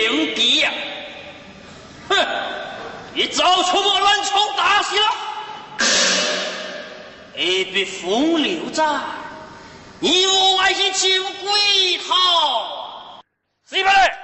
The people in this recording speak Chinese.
应敌呀！哼，你早出我乱冲大喜了，一笔风流债，你我爱惜求归逃。 司马懿。